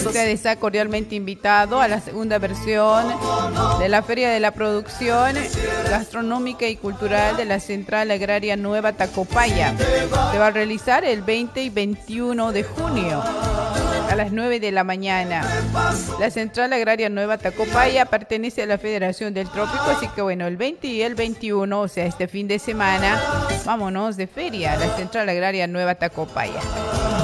Usted está cordialmente invitado a la segunda versión de la Feria de la Producción Gastronómica y Cultural de la Central Agraria Nueva Tacopaya. Se va a realizar el 20 y 21 de junio a las 9 de la mañana. La Central Agraria Nueva Tacopaya pertenece a la Federación del Trópico, así que bueno, el 20 y el 21, o sea, este fin de semana, vámonos de feria a la Central Agraria Nueva Tacopaya.